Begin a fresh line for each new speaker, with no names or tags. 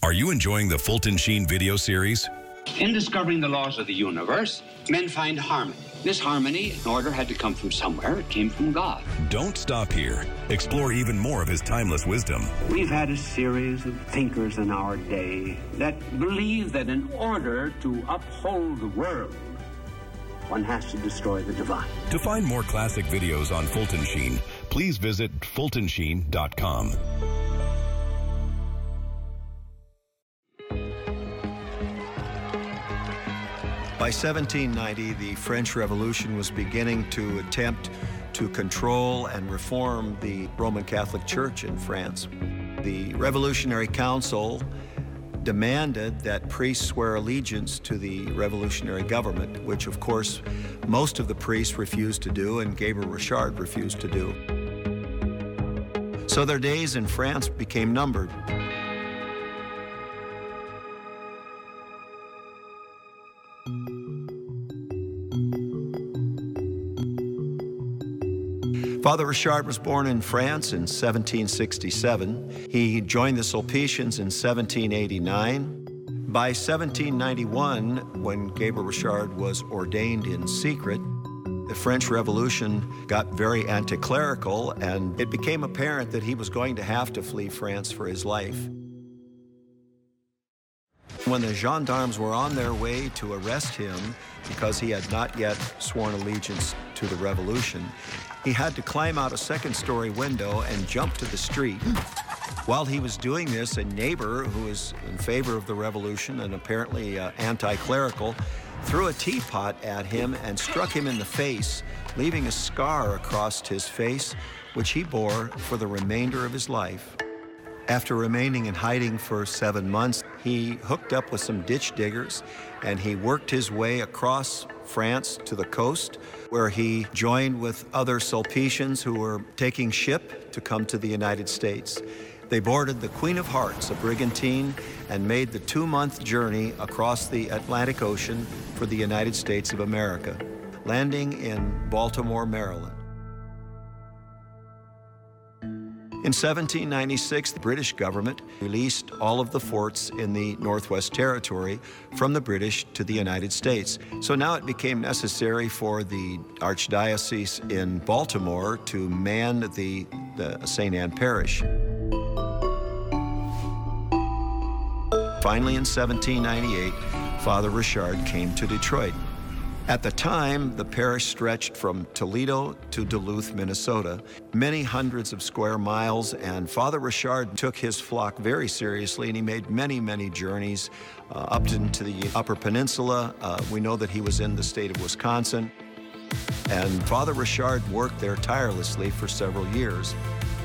Are you enjoying the Fulton Sheen video series?
In discovering the laws of the universe, men find harmony. This harmony and order had to come from somewhere. It came from God.
Don't stop here. Explore even more of his timeless wisdom.
We've had a series of thinkers in our day that believe that in order to uphold the world, one has to destroy the divine.
To find more classic videos on Fulton Sheen, please visit fultonsheen.com.
By 1790, the French Revolution was beginning to attempt to control and reform the Roman Catholic Church in France. The Revolutionary Council demanded that priests swear allegiance to the revolutionary government, which of course most of the priests refused to do and Gabriel Richard refused to do. So their days in France became numbered. Father Richard was born in France in 1767. He joined the Sulpicians in 1789. By 1791, when Gabriel Richard was ordained in secret, the French Revolution got very anti-clerical, and it became apparent that he was going to have to flee France for his life. When the gendarmes were on their way to arrest him because he had not yet sworn allegiance to the revolution, he had to climb out a second-story window and jump to the street. While he was doing this, a neighbor who was in favor of the revolution and apparently anti-clerical threw a teapot at him and struck him in the face, leaving a scar across his face, which he bore for the remainder of his life. After remaining in hiding for 7 months, he hooked up with some ditch diggers and he worked his way across France to the coast, where he joined with other Sulpicians who were taking ship to come to the United States. They boarded the Queen of Hearts, a brigantine, and made the 2-month journey across the Atlantic Ocean for the United States of America, landing in Baltimore, Maryland. In 1796, the British government released all of the forts in the Northwest Territory from the British to the United States. So now it became necessary for the Archdiocese in Baltimore to man the St. Anne Parish. Finally, in 1798, Father Richard came to Detroit. At the time, the parish stretched from Toledo to Duluth, Minnesota, many hundreds of square miles, and Father Richard took his flock very seriously, and he made many, many journeys up into the Upper Peninsula. We know that he was in the state of Wisconsin, and Father Richard worked there tirelessly for several years.